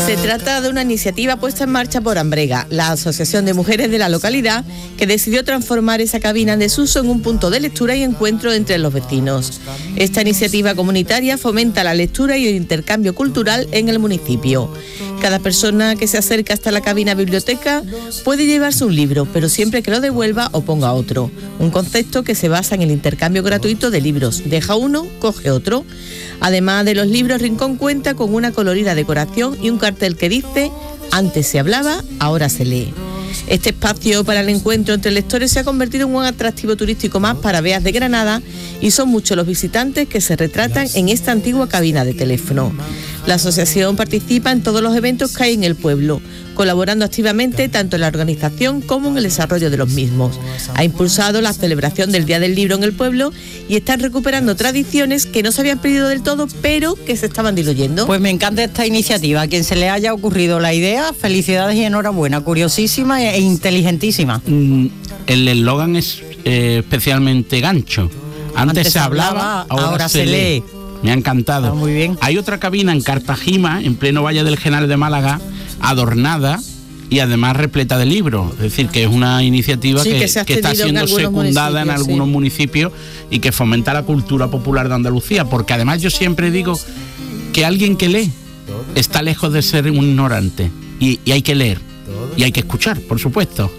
Se trata de una iniciativa puesta en marcha por Ambrega, la asociación de mujeres de la localidad, que decidió transformar esa cabina en desuso en un punto de lectura y encuentro entre los vecinos. Esta iniciativa comunitaria fomenta la lectura y el intercambio cultural en el municipio. Cada persona que se acerca hasta la cabina biblioteca puede llevarse un libro, pero siempre que lo devuelva o ponga otro. Un concepto que se basa en el intercambio gratuito de libros. Deja uno, coge otro. Además de los libros, Rincón cuenta con una colorida decoración y un cartel que dice: antes se hablaba, ahora se lee. Este espacio para el encuentro entre lectores se ha convertido en un atractivo turístico más para Beas de Granada y son muchos los visitantes que se retratan en esta antigua cabina de teléfono. La asociación participa en todos los eventos que hay en el pueblo, colaborando activamente tanto en la organización como en el desarrollo de los mismos. Ha impulsado la celebración del Día del Libro en el pueblo y están recuperando tradiciones que no se habían perdido del todo, pero que se estaban diluyendo. Pues me encanta esta iniciativa. A quien se le haya ocurrido la idea, felicidades y enhorabuena. Curiosísima e inteligentísima. El eslogan es especialmente gancho. Antes se hablaba, ahora se lee. Me ha encantado. Está muy bien. Hay otra cabina en Cartagena, en pleno Valle del Genal de Málaga, adornada y además repleta de libros. Es decir, que es una iniciativa que está siendo secundada en algunos municipios y que fomenta la cultura popular de Andalucía. Porque además yo siempre digo que alguien que lee está lejos de ser un ignorante. Y hay que leer. Y hay que escuchar, por supuesto.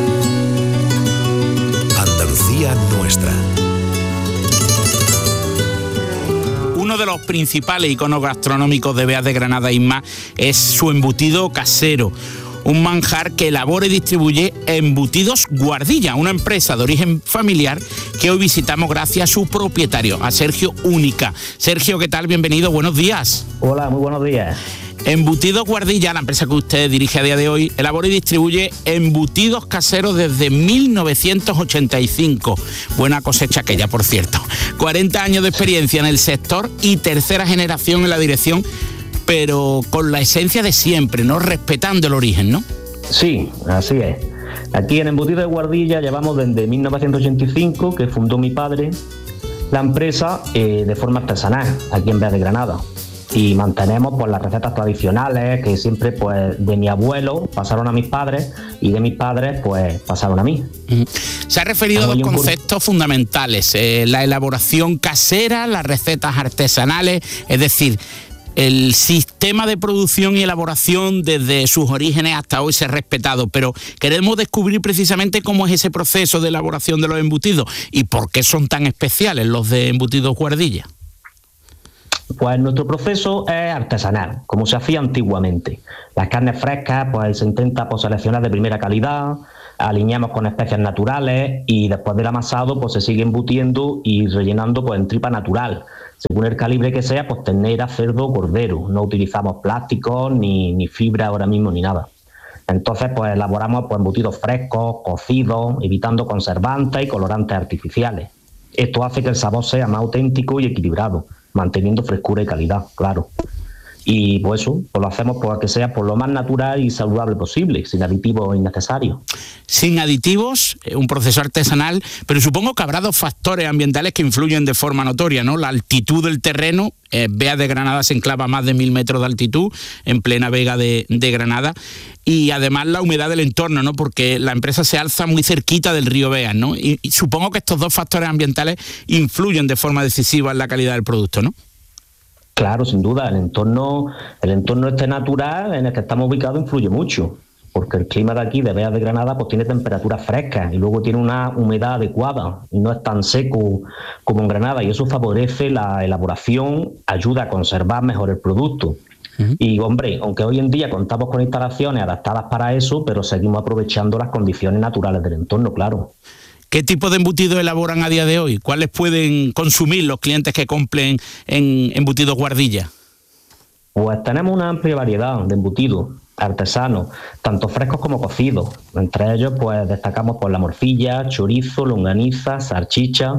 Andalucía nuestra. Uno de los principales iconos gastronómicos de Beas de Granada, Isma, es su embutido casero. Un manjar que elabora y distribuye Embutidos Guardilla, una empresa de origen familiar que hoy visitamos gracias a su propietario, a Sergio Única. Sergio, ¿qué tal? Bienvenido, buenos días. Hola, muy buenos días. Embutidos Guardilla, la empresa que usted dirige a día de hoy, elabora y distribuye embutidos caseros desde 1985. Buena cosecha aquella, por cierto. 40 años de experiencia en el sector y tercera generación en la dirección, pero con la esencia de siempre, ¿no? Respetando el origen, ¿no? Sí, así es. Aquí en Embutidos de Guardilla llevamos desde 1985, que fundó mi padre, la empresa de forma artesanal, aquí en Beas de Granada. Y mantenemos pues las recetas tradicionales que siempre pues de mi abuelo pasaron a mis padres y de mis padres pues pasaron a mí. Se ha referido a dos conceptos fundamentales, la elaboración casera, las recetas artesanales, es decir, el sistema de producción y elaboración desde sus orígenes hasta hoy se ha respetado, pero queremos descubrir precisamente cómo es ese proceso de elaboración de los embutidos y por qué son tan especiales los de Embutidos Guardilla. Pues nuestro proceso es artesanal, como se hacía antiguamente. Las carnes frescas pues se intenta pues seleccionar de primera calidad, alineamos con especias naturales y después del amasado pues se sigue embutiendo y rellenando pues en tripa natural. Según el calibre que sea, pues ternera, cerdo, cordero. No utilizamos plásticos ni fibra ahora mismo ni nada. Entonces pues elaboramos pues embutidos frescos, cocidos, evitando conservantes y colorantes artificiales. Esto hace que el sabor sea más auténtico y equilibrado, manteniendo frescura y calidad, claro. Y pues eso, pues lo hacemos para que sea por lo más natural y saludable posible, sin aditivos innecesarios. Sin aditivos, un proceso artesanal, pero supongo que habrá dos factores ambientales que influyen de forma notoria, ¿no? La altitud del terreno, Beas de Granada se enclava a más de 1000 metros de altitud, en plena Vega de Granada, y además la humedad del entorno, ¿no? Porque la empresa se alza muy cerquita del río Beas, ¿no? Y supongo que estos dos factores ambientales influyen de forma decisiva en la calidad del producto, ¿no? Claro, sin duda, el entorno este natural en el que estamos ubicados influye mucho, porque el clima de aquí, de Beas de Granada, pues tiene temperaturas frescas y luego tiene una humedad adecuada y no es tan seco como en Granada, y eso favorece la elaboración, ayuda a conservar mejor el producto. Y hombre, aunque hoy en día contamos con instalaciones adaptadas para eso, pero seguimos aprovechando las condiciones naturales del entorno, claro. ¿Qué tipo de embutidos elaboran a día de hoy? ¿Cuáles pueden consumir los clientes que compren en Embutidos Guardilla? Pues tenemos una amplia variedad de embutidos artesanos, tanto frescos como cocidos. Entre ellos pues destacamos por la morcilla, chorizo, longaniza, salchicha,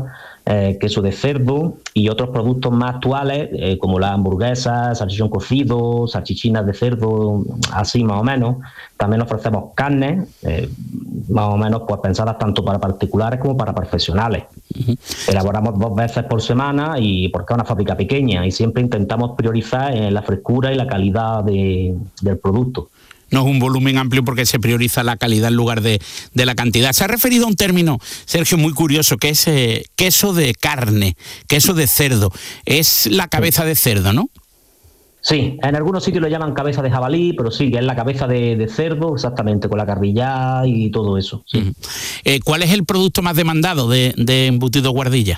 queso de cerdo y otros productos más actuales, como las hamburguesas, salchichón cocido, salchichinas de cerdo, así más o menos. También ofrecemos carnes, más o menos pues pensadas tanto para particulares como para profesionales. Elaboramos 2 veces por semana y porque es una fábrica pequeña y siempre intentamos priorizar en la frescura y la calidad del producto. No es un volumen amplio porque se prioriza la calidad en lugar de la cantidad. Se ha referido a un término, Sergio, muy curioso, que es queso de carne, queso de cerdo. Es la cabeza de cerdo, ¿no? Sí, en algunos sitios lo llaman cabeza de jabalí, pero sí, que es la cabeza de cerdo, exactamente, con la carrillá y todo eso. Sí. ¿Cuál es el producto más demandado de embutido Guardilla?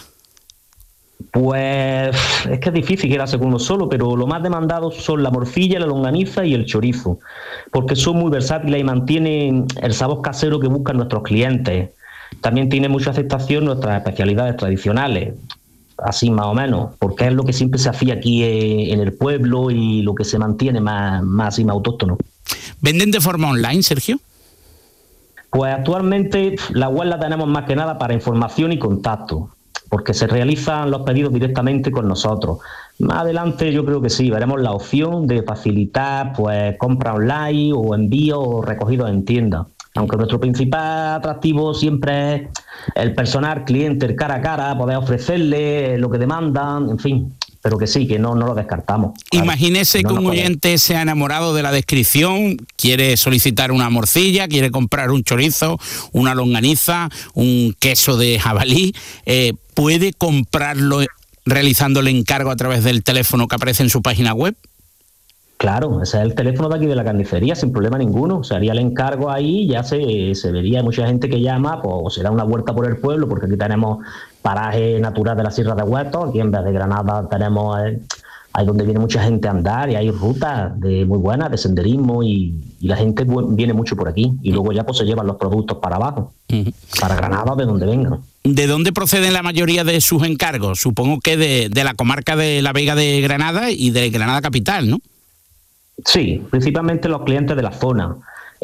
Pues es que es difícil quedarse con uno solo, pero lo más demandado son la morcilla, la longaniza y el chorizo, porque son muy versátiles y mantienen el sabor casero que buscan nuestros clientes. También tiene mucha aceptación nuestras especialidades tradicionales, así más o menos, porque es lo que siempre se hacía aquí en el pueblo y lo que se mantiene más autóctono. ¿Venden de forma online, Sergio? Pues actualmente la web la tenemos más que nada para información y contacto, porque se realizan los pedidos directamente con nosotros. Más adelante yo creo que sí, veremos la opción de facilitar pues compra online o envío o recogido en tienda. Aunque nuestro principal atractivo siempre es el personal cliente, el cara a cara, poder ofrecerle lo que demandan, en fin, pero que sí, que no lo descartamos. Claro. Imagínese que un oyente se ha enamorado de la descripción, quiere solicitar una morcilla, quiere comprar un chorizo, una longaniza, un queso de jabalí, ¿puede comprarlo realizando el encargo a través del teléfono que aparece en su página web? Claro, ese es el teléfono de aquí de la carnicería, sin problema ninguno. Se haría el encargo ahí, ya se vería. Mucha gente que llama, pues se da una vuelta por el pueblo, porque aquí tenemos paraje natural de la Sierra de Huertos. Aquí en vez de Granada tenemos ahí donde viene mucha gente a andar, y hay rutas muy buenas de senderismo y la gente viene mucho por aquí. Y luego ya pues se llevan los productos para abajo, para Granada, de donde vengan. ¿De dónde proceden la mayoría de sus encargos? Supongo que de la comarca de la Vega de Granada y de Granada capital, ¿no? Sí, principalmente los clientes de la zona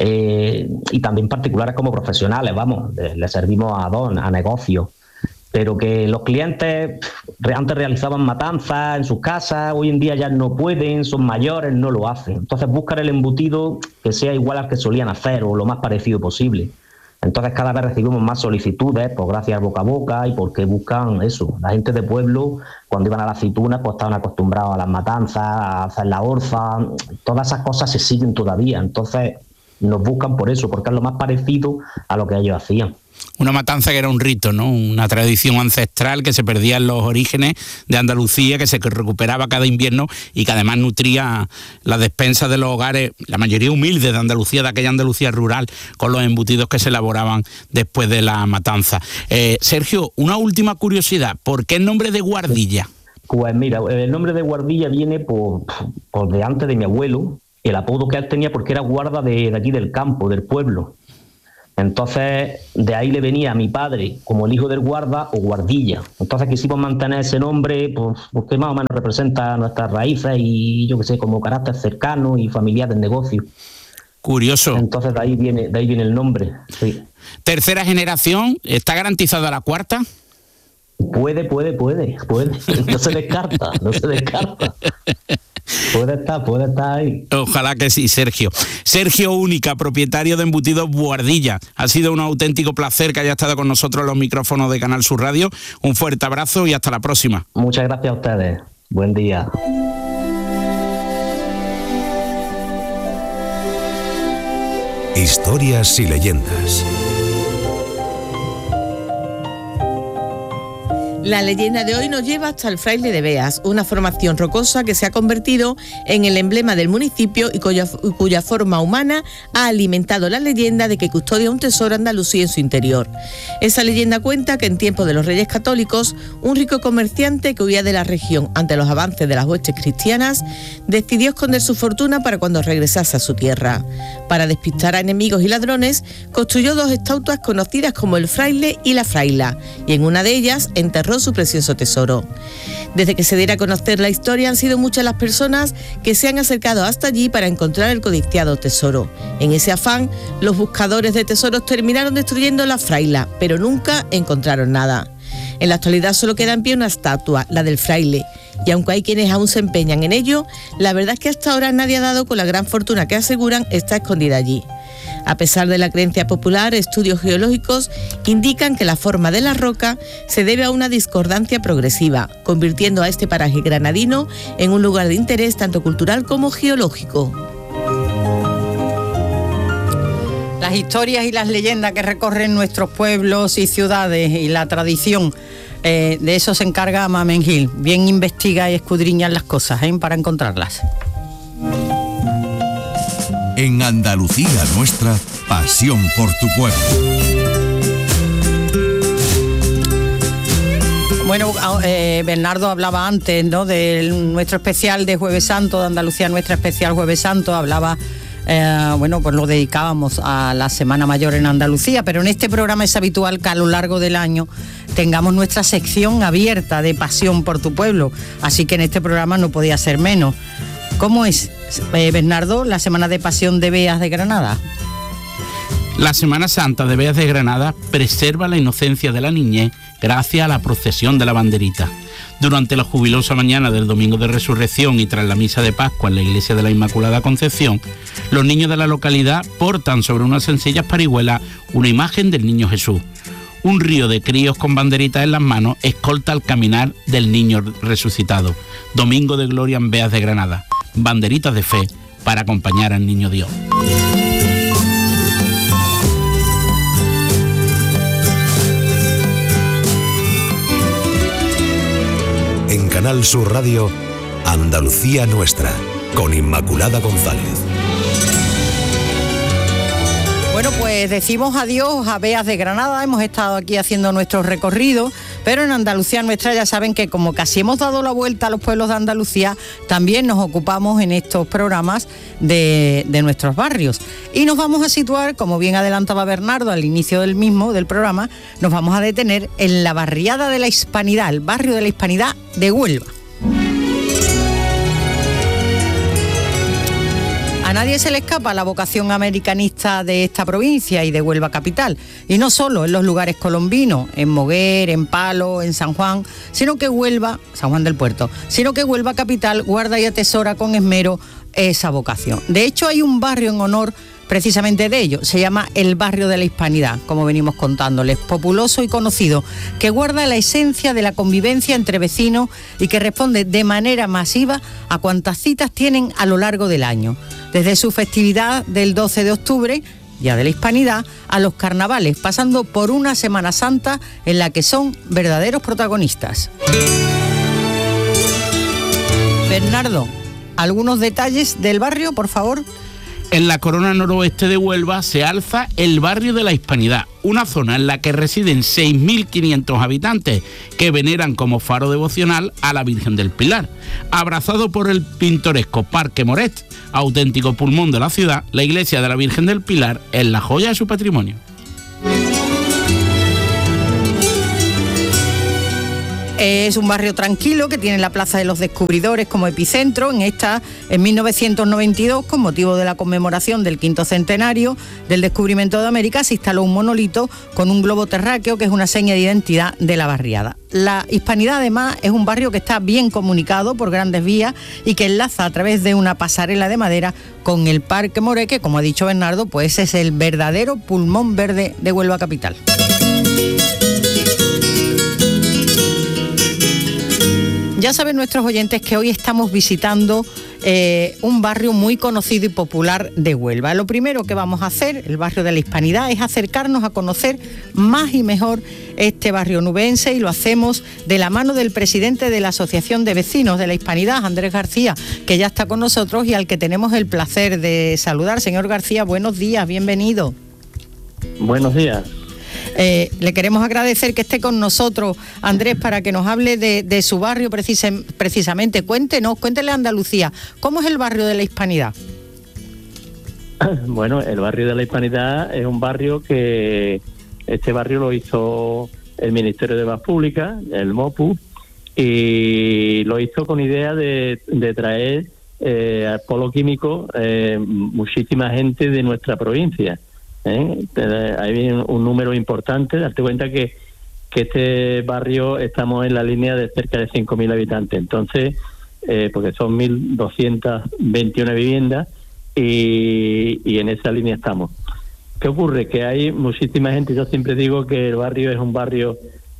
y también particulares como profesionales, les servimos a negocios, pero que los clientes antes realizaban matanzas en sus casas, hoy en día ya no pueden, son mayores, no lo hacen. Entonces buscan el embutido que sea igual al que solían hacer o lo más parecido posible. Entonces cada vez recibimos más solicitudes, pues gracias al boca a boca y porque buscan eso. La gente de pueblo, cuando iban a la aceituna, pues estaban acostumbrados a las matanzas, a hacer la orza, todas esas cosas se siguen todavía. Entonces nos buscan por eso, porque es lo más parecido a lo que ellos hacían. Una matanza que era un rito, ¿no? Una tradición ancestral que se perdía en los orígenes de Andalucía, que se recuperaba cada invierno y que además nutría las despensas de los hogares, la mayoría humilde de Andalucía, de aquella Andalucía rural, con los embutidos que se elaboraban después de la matanza. Sergio, una última curiosidad, ¿por qué el nombre de Guardilla? Pues mira, el nombre de Guardilla viene por de antes de mi abuelo, el apodo que él tenía porque era guarda de aquí del campo, del pueblo. Entonces, de ahí le venía a mi padre como el hijo del guarda o Guardilla. Entonces quisimos mantener ese nombre porque más o menos representa nuestras raíces y yo qué sé, como carácter cercano y familiar del negocio. Curioso. Entonces de ahí viene el nombre, sí. ¿Tercera generación? ¿Está garantizada la cuarta? Puede. No se descarta. Puede estar ahí. Ojalá que sí, Sergio. Sergio Única, propietario de Embutidos Guardilla. Ha sido un auténtico placer que haya estado con nosotros en los micrófonos de Canal Sur Radio. Un fuerte abrazo y hasta la próxima. Muchas gracias a ustedes. Buen día. Historias y leyendas. La leyenda de hoy nos lleva hasta el Fraile de Beas, una formación rocosa que se ha convertido en el emblema del municipio y cuya forma humana ha alimentado la leyenda de que custodia un tesoro andalusí en su interior. Esa leyenda cuenta que en tiempos de los Reyes Católicos, un rico comerciante que huía de la región ante los avances de las huestes cristianas, decidió esconder su fortuna para cuando regresase a su tierra. Para despistar a enemigos y ladrones, construyó 2 estatuas conocidas como el Fraile y la Fraila, y en una de ellas enterró su precioso tesoro. Desde que se diera a conocer la historia, han sido muchas las personas que se han acercado hasta allí para encontrar el codiciado tesoro. En ese afán, los buscadores de tesoros terminaron destruyendo la Fraila, pero nunca encontraron nada. En la actualidad solo queda en pie una estatua, la del fraile, y aunque hay quienes aún se empeñan en ello, la verdad es que hasta ahora nadie ha dado con la gran fortuna que aseguran está escondida allí. A pesar de la creencia popular, estudios geológicos indican que la forma de la roca se debe a una discordancia progresiva, convirtiendo a este paraje granadino en un lugar de interés tanto cultural como geológico. Las historias y las leyendas que recorren nuestros pueblos y ciudades y la tradición, de eso se encarga Mamen Gil. Bien investiga y escudriña las cosas para encontrarlas. En Andalucía Nuestra, pasión por tu pueblo. Bueno, Bernardo hablaba antes, ¿no?, de nuestro especial de Jueves Santo, de Andalucía Nuestra especial Jueves Santo, hablaba, pues lo dedicábamos a la Semana Mayor en Andalucía, pero en este programa es habitual que a lo largo del año tengamos nuestra sección abierta de pasión por tu pueblo, así que en este programa no podía ser menos. ¿Cómo es, Bernardo, la Semana de Pasión de Beas de Granada? La Semana Santa de Beas de Granada preserva la inocencia de la niñez gracias a la procesión de la banderita. Durante la jubilosa mañana del Domingo de Resurrección y tras la misa de Pascua en la iglesia de la Inmaculada Concepción, los niños de la localidad portan sobre unas sencillas parihuelas una imagen del Niño Jesús. Un río de críos con banderitas en las manos escolta el caminar del Niño resucitado. Domingo de Gloria en Beas de Granada. Banderitas de fe para acompañar al Niño Dios. En Canal Sur Radio, Andalucía Nuestra, con Inmaculada González. Bueno, pues decimos adiós a Beas de Granada. Hemos estado aquí haciendo nuestro recorrido, pero en Andalucía Nuestra ya saben que como casi hemos dado la vuelta a los pueblos de Andalucía, también nos ocupamos en estos programas de nuestros barrios. Y nos vamos a situar, como bien adelantaba Bernardo al inicio del programa, nos vamos a detener en la barriada de la Hispanidad, el barrio de la Hispanidad de Huelva. A nadie se le escapa la vocación americanista de esta provincia y de Huelva capital, y no solo en los lugares colombinos, en Moguer, en Palo, en San Juan, San Juan del Puerto, sino que Huelva capital guarda y atesora con esmero esa vocación. De hecho, hay un barrio en honor precisamente de ello, se llama el barrio de la Hispanidad, como venimos contándoles, populoso y conocido, que guarda la esencia de la convivencia entre vecinos y que responde de manera masiva a cuantas citas tienen a lo largo del año, desde su festividad del 12 de octubre, Día de la Hispanidad, a los carnavales, pasando por una Semana Santa en la que son verdaderos protagonistas. Bernardo, ¿algunos detalles del barrio, por favor? En la corona noroeste de Huelva se alza el barrio de la Hispanidad, una zona en la que residen 6.500 habitantes que veneran como faro devocional a la Virgen del Pilar. Abrazado por el pintoresco Parque Moret, auténtico pulmón de la ciudad, la iglesia de la Virgen del Pilar es la joya de su patrimonio. Es un barrio tranquilo que tiene la Plaza de los Descubridores como epicentro. En 1992, con motivo de la conmemoración del 5º centenario del descubrimiento de América, se instaló un monolito con un globo terráqueo que es una seña de identidad de la barriada. La Hispanidad, además, es un barrio que está bien comunicado por grandes vías y que enlaza a través de una pasarela de madera con el Parque Moret, que, como ha dicho Bernardo, pues es el verdadero pulmón verde de Huelva capital. Ya saben nuestros oyentes que hoy estamos visitando un barrio muy conocido y popular de Huelva. Lo primero que vamos a hacer, el barrio de la Hispanidad, es acercarnos a conocer más y mejor este barrio nubense, y lo hacemos de la mano del presidente de la Asociación de Vecinos de la Hispanidad, Andrés García, que ya está con nosotros y al que tenemos el placer de saludar. Señor García, buenos días, bienvenido. Buenos días. Le queremos agradecer que esté con nosotros, Andrés, para que nos hable de su barrio precisamente. Cuéntele a Andalucía, ¿cómo es el barrio de la Hispanidad? Bueno, el barrio de la Hispanidad es un barrio que este barrio lo hizo el Ministerio de Obras Públicas, el MOPU, y lo hizo con idea de traer al polo químico muchísima gente de nuestra provincia. Hay un número importante. Date cuenta que que este barrio estamos en la línea de cerca de 5.000 habitantes. Entonces, porque son 1.221 viviendas y en esa línea estamos. ¿Qué ocurre? Que hay muchísima gente. Yo siempre digo que el barrio es un barrio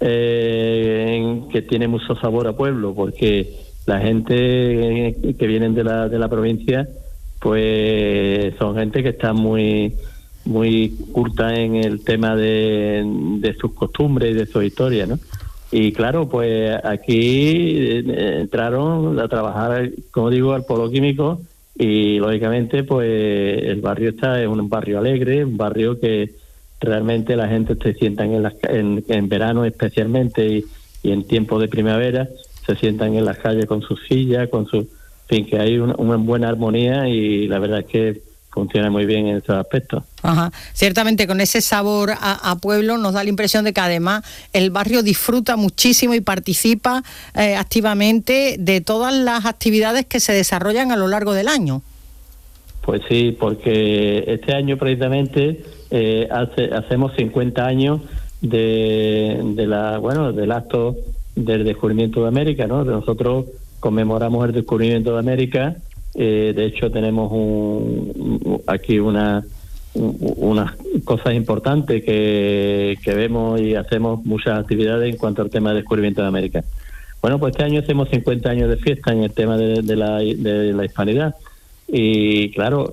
que tiene mucho sabor a pueblo, porque la gente que vienen de la provincia, pues son gente que está muy culta en el tema de sus costumbres y de sus historias, ¿no? Y claro, pues aquí entraron a trabajar, como digo, al polo químico, y lógicamente pues el barrio es un barrio alegre, un barrio que realmente la gente se sientan en verano especialmente y en tiempo de primavera se sientan en las calles con sus sillas, con su, en fin, que hay una buena armonía, y la verdad es que funciona muy bien en esos aspectos. Ajá. Ciertamente, con ese sabor a pueblo nos da la impresión de que además el barrio disfruta muchísimo y participa activamente de todas las actividades que se desarrollan a lo largo del año. Pues sí, porque este año precisamente hacemos 50 años del acto del descubrimiento de América, ¿no? Nosotros conmemoramos el descubrimiento de América. De hecho, tenemos aquí unas cosas importantes que vemos, y hacemos muchas actividades en cuanto al tema del descubrimiento de América. Bueno, pues este año hacemos 50 años de fiesta en el tema de la hispanidad. Y claro,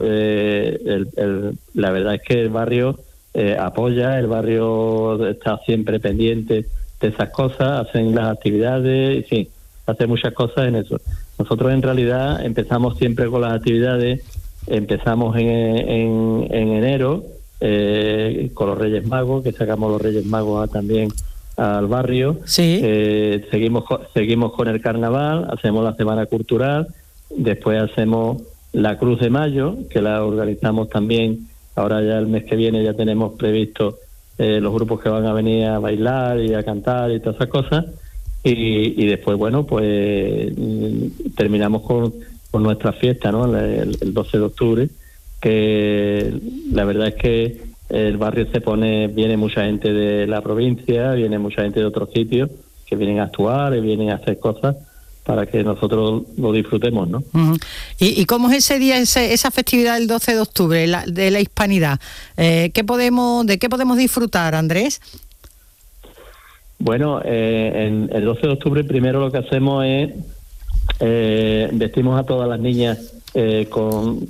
la verdad es que el barrio apoya, el barrio está siempre pendiente de esas cosas, hacen las actividades, sí, hace muchas cosas en eso. Nosotros en realidad empezamos siempre con las actividades, empezamos en enero con los Reyes Magos, que sacamos los Reyes Magos también al barrio. Sí. Seguimos con el carnaval, hacemos la semana cultural, después hacemos la Cruz de Mayo, que la organizamos también. Ahora ya el mes que viene ya tenemos previsto los grupos que van a venir a bailar y a cantar y todas esas cosas. Y después, bueno, pues terminamos con nuestra fiesta, ¿no? El 12 de octubre, que la verdad es que el barrio viene mucha gente de la provincia, viene mucha gente de otros sitios que vienen a actuar y vienen a hacer cosas para que nosotros lo disfrutemos, ¿no? Uh-huh. ¿Y cómo es ese día, esa festividad del 12 de octubre, de la hispanidad? ¿De qué podemos disfrutar, Andrés? Bueno, en el 12 de octubre primero lo que hacemos es vestimos a todas las niñas con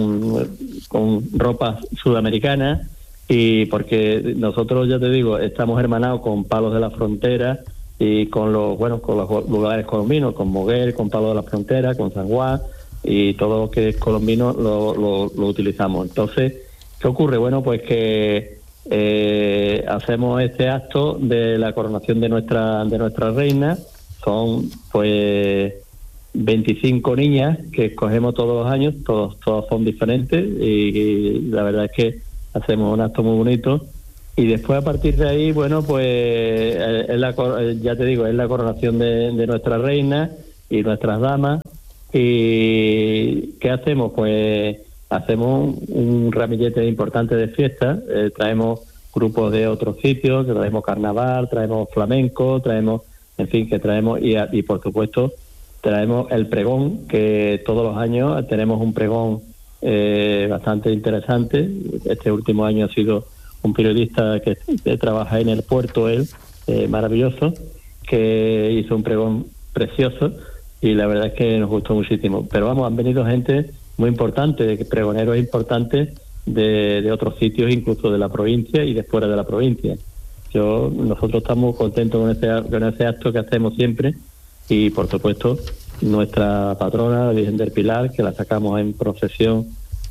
ropa sudamericana, y porque nosotros, ya te digo, estamos hermanados con Palos de la Frontera y con los lugares colombinos, con Moguer, con Palos de la Frontera, con San Juan, y todo lo que es colombino lo utilizamos. Entonces, ¿qué ocurre? Bueno, pues que hacemos este acto de la coronación de nuestra reina. Son pues 25 niñas que escogemos todos los años, todos son diferentes, y la verdad es que hacemos un acto muy bonito. Y después, a partir de ahí, bueno, pues ya te digo, es la coronación de nuestra reina y nuestras damas. ¿Y qué hacemos? Pues hacemos un ramillete importante de fiestas, traemos grupos de otros sitios, traemos carnaval, traemos flamenco, traemos, en fin, que traemos, y por supuesto traemos el pregón, que todos los años tenemos un pregón bastante interesante. Este último año ha sido un periodista que trabaja en el puerto, maravilloso, que hizo un pregón precioso, y la verdad es que nos gustó muchísimo. Pero vamos, han venido gente muy importante, pregoneros importantes de otros sitios, incluso de la provincia y de fuera de la provincia. Nosotros estamos contentos con ese acto que hacemos siempre, y por supuesto nuestra patrona, la Virgen del Pilar, que la sacamos en procesión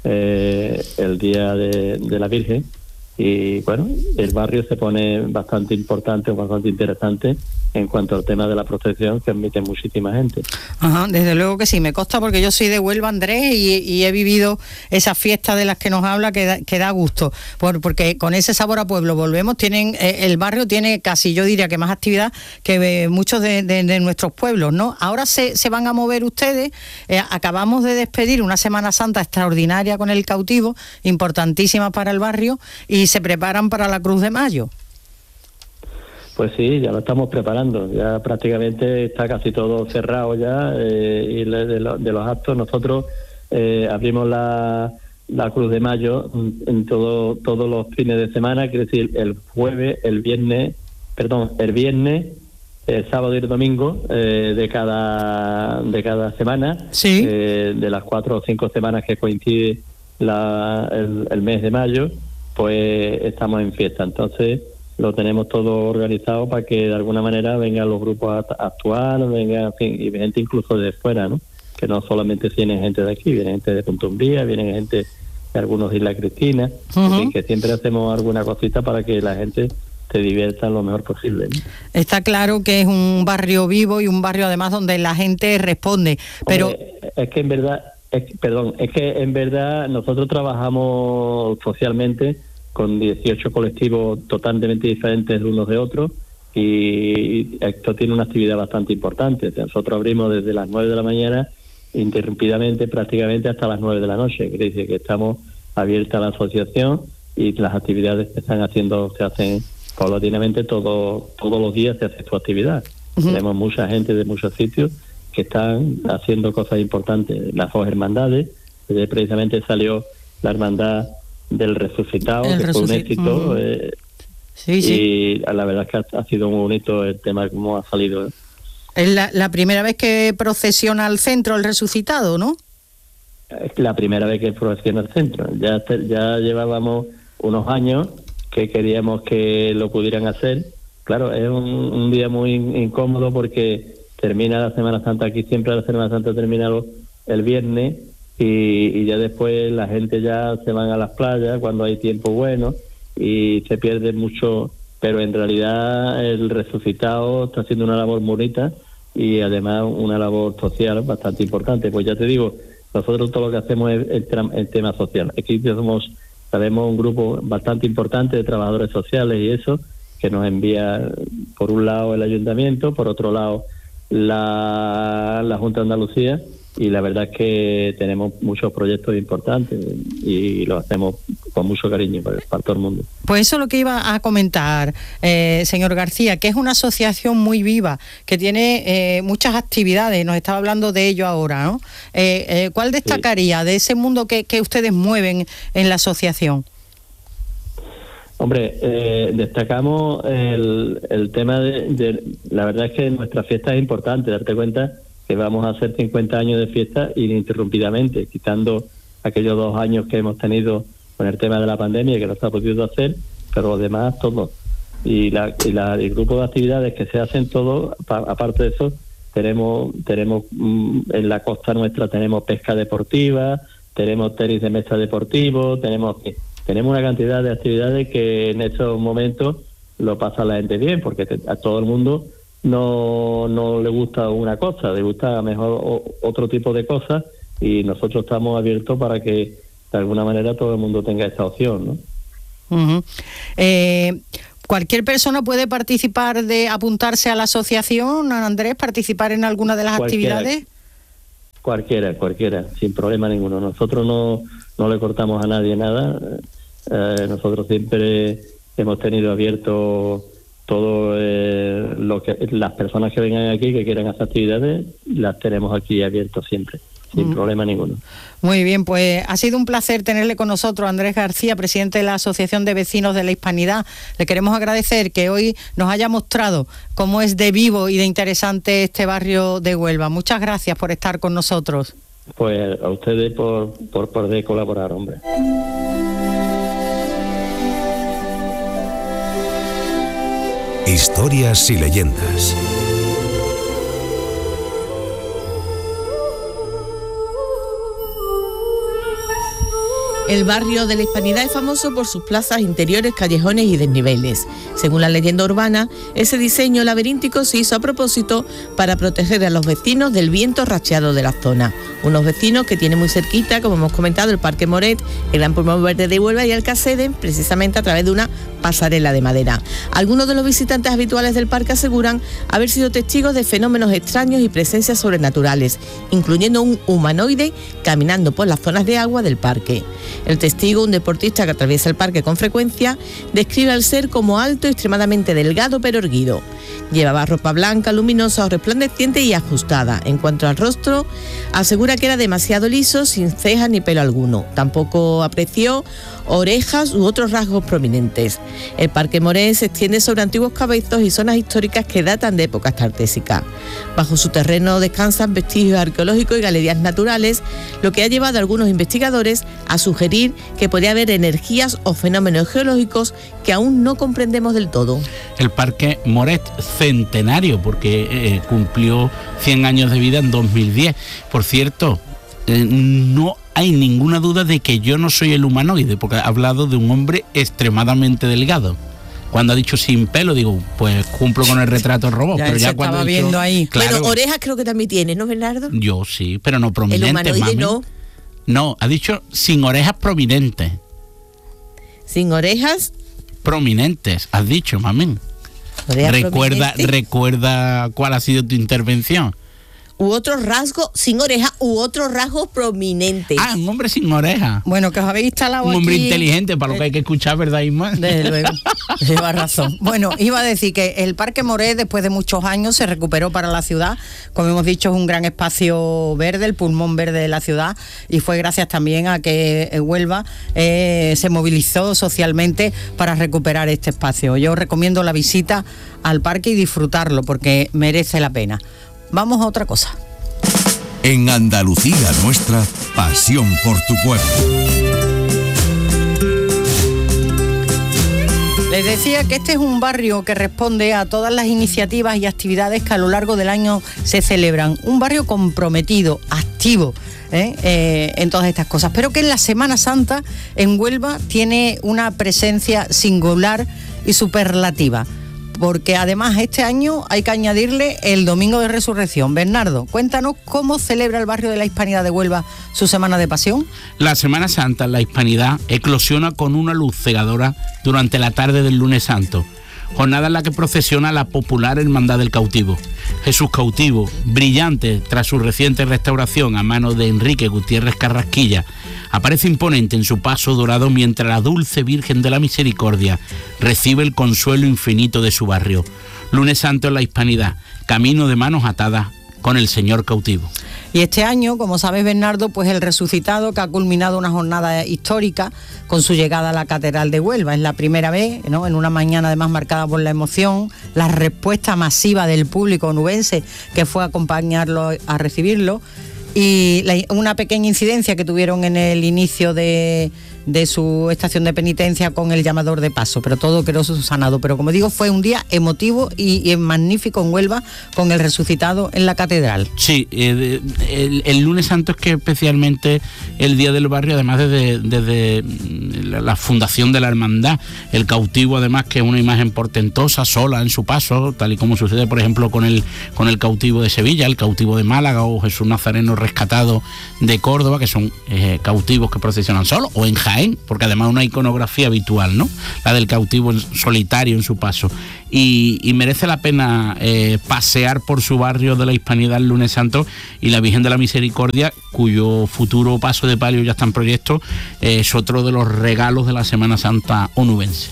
el día de la Virgen. Y bueno, el barrio se pone bastante importante, bastante interesante en cuanto al tema de la protección, que admite muchísima gente. Ajá, desde luego que sí, me consta, porque yo soy de Huelva, Andrés, y he vivido esas fiestas de las que nos habla, que da gusto, porque con ese sabor a pueblo volvemos. El barrio tiene casi, yo diría que más actividad que muchos de nuestros pueblos, ¿no? Ahora se van a mover ustedes, acabamos de despedir una Semana Santa extraordinaria con el cautivo, importantísima para el barrio, y se preparan para la Cruz de Mayo. Pues sí, ya lo estamos preparando. Ya prácticamente está casi todo cerrado ya. Y de los actos nosotros abrimos la Cruz de Mayo en todos los fines de semana, quiere decir el viernes, el sábado y el domingo de cada semana. Sí. De las 4 o 5 semanas que coincide el mes de mayo, pues estamos en fiesta. Entonces lo tenemos todo organizado para que de alguna manera vengan los grupos a actuar, venga, en fin, y gente incluso de fuera, ¿no? Que no solamente viene gente de aquí, viene gente de Punta Umbría, viene gente de algunos de Isla Cristina, en fin, que siempre hacemos alguna cosita para que la gente se divierta lo mejor posible, ¿no? Está claro que es un barrio vivo y un barrio además donde la gente responde, pero... Es que en verdad nosotros trabajamos socialmente con 18 colectivos totalmente diferentes de unos de otros, y esto tiene una actividad bastante importante. O sea, nosotros abrimos desde las 9 de la mañana interrumpidamente prácticamente hasta las 9 de la noche. Quiere decir que estamos abiertos a la asociación y las actividades que están haciendo se hacen paulatinamente, todos los días se hace su actividad. Tenemos mucha gente de muchos sitios que están haciendo cosas importantes. Las dos hermandades, precisamente salió la hermandad del Resucitado, que fue un éxito. Sí. Y la verdad es que ha sido muy bonito el tema como ha salido. Es la primera vez que procesiona al centro el Resucitado, ¿no? Es la primera vez que procesiona al centro. Ya llevábamos unos años que queríamos que lo pudieran hacer. Claro, es un día muy incómodo porque termina la Semana Santa. Aquí siempre la Semana Santa termina el viernes, y ya después la gente ya se van a las playas cuando hay tiempo bueno y se pierde mucho, pero en realidad el Resucitado está haciendo una labor bonita y además una labor social bastante importante. Pues ya te digo, nosotros todo lo que hacemos es el tema social. Aquí sabemos un grupo bastante importante de trabajadores sociales y eso, que nos envía por un lado el ayuntamiento, por otro lado la Junta de Andalucía, y la verdad es que tenemos muchos proyectos importantes y lo hacemos con mucho cariño para todo el mundo. Pues eso es lo que iba a comentar, señor García, que es una asociación muy viva, que tiene muchas actividades, nos estaba hablando de ello ahora, ¿no? ¿Cuál destacaría de ese mundo que ustedes mueven en la asociación? Hombre, destacamos el tema de la verdad es que nuestra fiesta es importante, darte cuenta que vamos a hacer 50 años de fiesta ininterrumpidamente, quitando aquellos 2 años que hemos tenido con el tema de la pandemia, que no se ha podido hacer, pero lo demás todo. Y el grupo de actividades que se hacen todo, aparte de eso, tenemos en la costa nuestra tenemos pesca deportiva, tenemos tenis de mesa deportivo, tenemos una cantidad de actividades que en estos momentos lo pasa la gente bien, porque a todo el mundo no le gusta una cosa, le gusta mejor otro tipo de cosas, y nosotros estamos abiertos para que de alguna manera todo el mundo tenga esa opción, ¿no? ¿Cualquier persona puede participar, apuntarse a la asociación, Andrés, participar en alguna de las actividades? Cualquiera, sin problema ninguno. Nosotros no le cortamos a nadie nada. Nosotros siempre hemos tenido abierto todo lo que las personas que vengan aquí, que quieran hacer actividades, las tenemos aquí abiertas siempre, sin problema ninguno. Muy bien, pues ha sido un placer tenerle con nosotros, Andrés García, presidente de la Asociación de Vecinos de la Hispanidad. Le queremos agradecer que hoy nos haya mostrado cómo es de vivo y de interesante este barrio de Huelva. Muchas gracias por estar con nosotros. Pues a ustedes por poder colaborar, hombre. Historias y leyendas. El barrio de la Hispanidad es famoso por sus plazas interiores, callejones y desniveles. Según la leyenda urbana, ese diseño laberíntico se hizo a propósito para proteger a los vecinos del viento racheado de la zona. Unos vecinos que tienen muy cerquita, como hemos comentado, el Parque Moret, el Gran Pulmón Verde de Huelva y Alcaceden, precisamente a través de una pasarela de madera. Algunos de los visitantes habituales del parque aseguran haber sido testigos de fenómenos extraños y presencias sobrenaturales, incluyendo un humanoide caminando por las zonas de agua del parque. El testigo, un deportista que atraviesa el parque con frecuencia, describe al ser como alto, extremadamente delgado pero erguido. Llevaba ropa blanca, luminosa o resplandeciente y ajustada. En cuanto al rostro, asegura que era demasiado liso, sin cejas ni pelo alguno. Tampoco apreció orejas u otros rasgos prominentes. El Parque Moré se extiende sobre antiguos cabezos y zonas históricas que datan de épocas tartésicas. Bajo su terreno descansan vestigios arqueológicos y galerías naturales, lo que ha llevado a algunos investigadores a sugerir que podría haber energías o fenómenos geológicos que aún no comprendemos del todo. El Parque Moret centenario, porque cumplió 100 años de vida en 2010. Por cierto, no hay ninguna duda de que yo no soy el humanoide, porque ha hablado de un hombre extremadamente delgado. Cuando ha dicho sin pelo, digo, pues cumplo con el retrato robot. Pero ya cuando estaba viendo ahí. Claro, bueno, orejas creo que también tiene, ¿no, Bernardo? Yo sí, pero no prominentes. El humanoide mami. no. No, ha dicho sin orejas prominentes. Sin orejas. Prominentes, has dicho, mami. Recuerda cuál ha sido tu intervención. U otro rasgo, sin oreja, u otros rasgos prominentes. Ah, un hombre sin oreja. Bueno, que os habéis instalado Un hombre aquí... inteligente, para lo que hay que escuchar, ¿verdad, Isma? Desde luego, lleva razón. Bueno, iba a decir que el Parque Moré, después de muchos años, se recuperó para la ciudad. Como hemos dicho, es un gran espacio verde, el pulmón verde de la ciudad, y fue gracias también a que Huelva se movilizó socialmente para recuperar este espacio. Yo recomiendo la visita al parque y disfrutarlo, porque merece la pena. Vamos a otra cosa. En Andalucía Nuestra, pasión por tu pueblo. Les decía que este es un barrio que responde a todas las iniciativas y actividades que a lo largo del año se celebran. Un barrio comprometido, activo en todas estas cosas, pero que en la Semana Santa en Huelva tiene una presencia singular y superlativa. Porque además este año hay que añadirle el Domingo de Resurrección. Bernardo, cuéntanos cómo celebra el barrio de la Hispanidad de Huelva su Semana de Pasión. La Semana Santa en la Hispanidad eclosiona con una luz cegadora durante la tarde del Lunes Santo, jornada en la que procesiona la popular Hermandad del Cautivo. Jesús Cautivo, brillante tras su reciente restauración a manos de Enrique Gutiérrez Carrasquilla, aparece imponente en su paso dorado mientras la dulce Virgen de la Misericordia recibe el consuelo infinito de su barrio. Lunes Santo en la Hispanidad, camino de manos atadas con el Señor Cautivo. Y este año, como sabes, Bernardo, pues el resucitado, que ha culminado una jornada histórica con su llegada a la Catedral de Huelva. Es la primera vez, ¿no?, en una mañana además marcada por la emoción, la respuesta masiva del público onubense que fue a acompañarlo, a recibirlo, y una pequeña incidencia que tuvieron en el inicio de su estación de penitencia con el llamador de paso, pero todo quedó subsanado. Pero como digo, fue un día emotivo y magnífico en Huelva con el resucitado en la catedral. Sí, el Lunes Santo es que especialmente el Día del Barrio, además desde la fundación de la hermandad, el cautivo además, que es una imagen portentosa, sola en su paso, tal y como sucede por ejemplo con el cautivo de Sevilla, el cautivo de Málaga o Jesús Nazareno rescatado de Córdoba, que son cautivos que procesionan solos, o en Jaén, porque además es una iconografía habitual, ¿no?, la del cautivo solitario en su paso, y merece la pena pasear por su barrio de la Hispanidad el Lunes Santo, y la Virgen de la Misericordia, cuyo futuro paso de palio ya está en proyecto, es otro de los regalos de la Semana Santa onubense.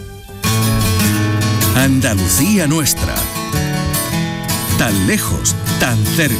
Andalucía Nuestra, tan lejos, tan cerca.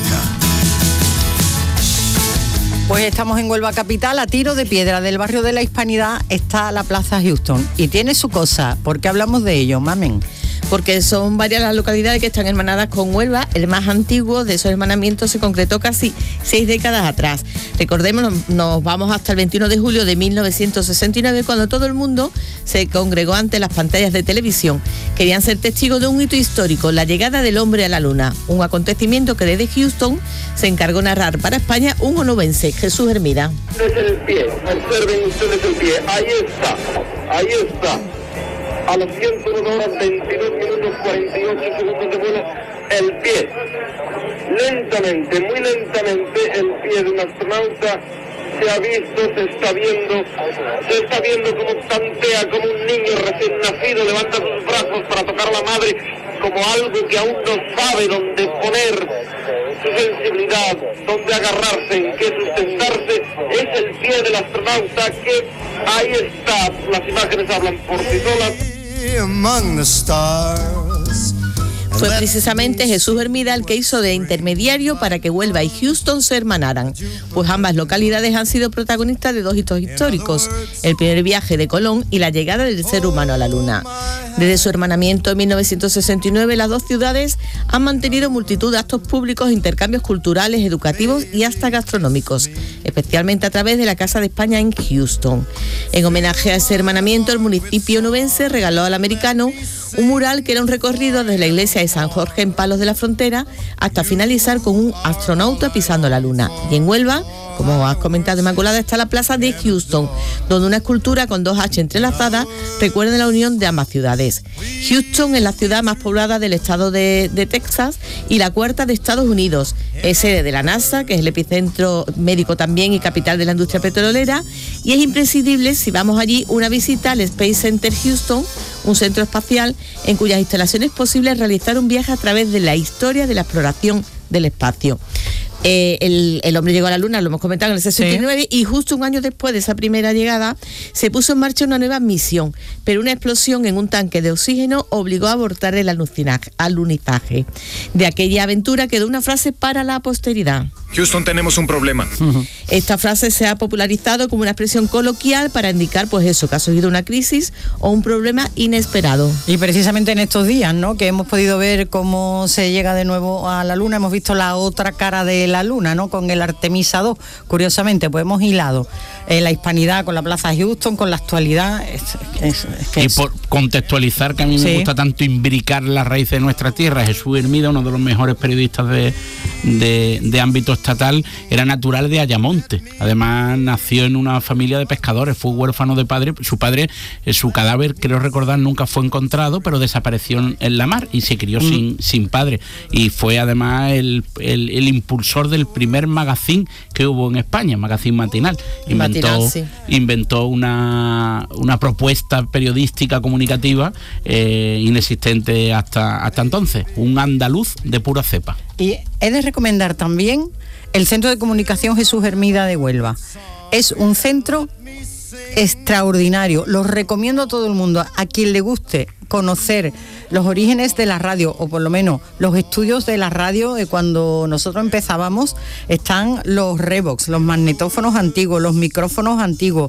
Pues estamos en Huelva capital, a tiro de piedra del barrio de la Hispanidad está la Plaza Houston y tiene su cosa. ¿Por qué hablamos de ello, mamen? Porque son varias las localidades que están hermanadas con Huelva. El más antiguo de esos hermanamientos se concretó casi 6 décadas atrás. Recordemos, nos vamos hasta el 21 de julio de 1969, cuando todo el mundo se congregó ante las pantallas de televisión. Querían ser testigos de un hito histórico, la llegada del hombre a la luna, un acontecimiento que desde Houston se encargó narrar para España un onubense, Jesús Hermida. Es el pie, observen ustedes el pie, ahí está. A los 101 horas 22 minutos 48 segundos de vuelo, el pie. Lentamente, muy lentamente, el pie de un astronauta se ha visto, se está viendo como tantea, como un niño recién nacido levanta sus brazos para tocar a la madre, como algo que aún no sabe dónde poner su sensibilidad, dónde agarrarse, en qué sustentarse, es el pie del astronauta que ahí está, las imágenes hablan por sí solas. Fue precisamente Jesús Hermida el que hizo de intermediario para que Huelva y Houston se hermanaran, pues ambas localidades han sido protagonistas de dos hitos históricos, el primer viaje de Colón y la llegada del ser humano a la Luna. Desde su hermanamiento en 1969, las dos ciudades han mantenido multitud de actos públicos, intercambios culturales, educativos y hasta gastronómicos, especialmente a través de la Casa de España en Houston. En homenaje a ese hermanamiento, el municipio nubense regaló al americano un mural que era un recorrido desde la iglesia de San Jorge en Palos de la Frontera hasta finalizar con un astronauta pisando la Luna. Y en Huelva, como has comentado, Inmaculada, está la plaza de Houston, donde una escultura con dos H entrelazadas recuerda la unión de ambas ciudades. Houston es la ciudad más poblada del estado de Texas y la cuarta de Estados Unidos. Es sede de la NASA, que es el epicentro médico también y capital de la industria petrolera, y es imprescindible, si vamos allí, una visita al Space Center Houston, un centro espacial en cuyas instalaciones es posible realizar un viaje a través de la historia de la exploración del espacio. El hombre llegó a la Luna, lo hemos comentado, en el 69, sí. Y justo un año después de esa primera llegada se puso en marcha una nueva misión, pero una explosión en un tanque de oxígeno obligó a abortar el alunizaje. De aquella aventura quedó una frase para la posteridad. Houston, tenemos un problema. Esta frase se ha popularizado como una expresión coloquial para indicar, pues eso, que ha surgido una crisis o un problema inesperado. Y precisamente en estos días, ¿no?, que hemos podido ver cómo se llega de nuevo a la Luna, hemos visto la otra cara de la Luna, ¿no?, con el Artemisa 2. Curiosamente, pues hemos hilado la hispanidad con la Plaza Houston, con la actualidad. Y por contextualizar, que a mí me gusta tanto imbricar las raíces de nuestra tierra, Jesús Hermida, uno de los mejores periodistas de ámbito estatal, era natural de Ayamonte. Además nació en una familia de pescadores, fue huérfano de padre. Su padre, su cadáver, creo recordar, nunca fue encontrado, pero desapareció en la mar y se crió sin padre. Y fue además el impulsor del primer magazine que hubo en España, Magazine Matinal. Inventó una propuesta periodística comunicativa inexistente hasta entonces, un andaluz de pura cepa. Y he de recomendar también el Centro de Comunicación Jesús Hermida de Huelva. Es un centro extraordinario, lo recomiendo a todo el mundo, a quien le guste conocer los orígenes de la radio, o por lo menos los estudios de la radio de cuando nosotros empezábamos. Están los Revox, los magnetófonos antiguos, los micrófonos antiguos,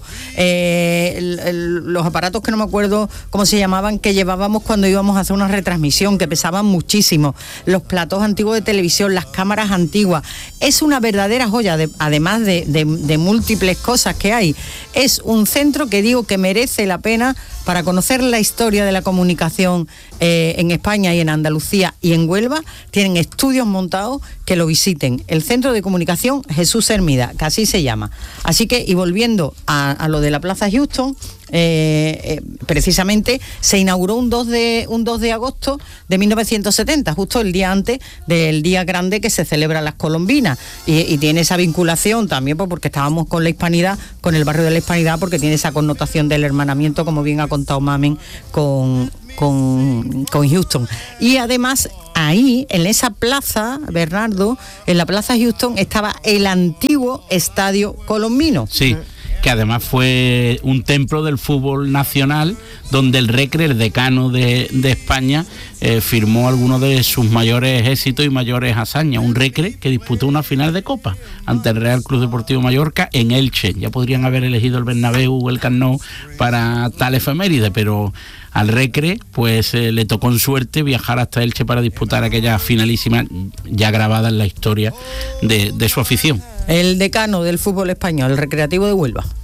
los aparatos que no me acuerdo cómo se llamaban, que llevábamos cuando íbamos a hacer una retransmisión, que pesaban muchísimo, los platos antiguos de televisión, las cámaras antiguas. Es una verdadera joya, además de múltiples cosas que hay. Es un centro que digo que merece la pena para conocer la historia de la comunicación en España y en Andalucía y en Huelva. Tienen estudios montados, que lo visiten. El Centro de Comunicación Jesús Hermida, que así se llama. Así que, y volviendo a lo de la Plaza Houston, precisamente se inauguró un 2 de agosto de 1970, justo el día antes del día grande que se celebra las Colombinas, y tiene esa vinculación también porque estábamos con la Hispanidad, con el barrio de la Hispanidad, porque tiene esa connotación del hermanamiento, como bien ha contado Mamen, con Houston. Y además ahí, en esa plaza, Bernardo, en la Plaza Houston, estaba el antiguo Estadio Colombino. Sí, que además fue un templo del fútbol nacional, donde el Recre, el decano de España, firmó algunos de sus mayores éxitos y mayores hazañas. Un Recre que disputó una final de Copa ante el Real Club Deportivo Mallorca en Elche. Ya podrían haber elegido el Bernabéu o el Camp Nou para tal efeméride, pero al Recre pues le tocó en suerte viajar hasta Elche para disputar aquella finalísima, ya grabada en la historia de su afición. El decano del fútbol español, el Recreativo de Huelva.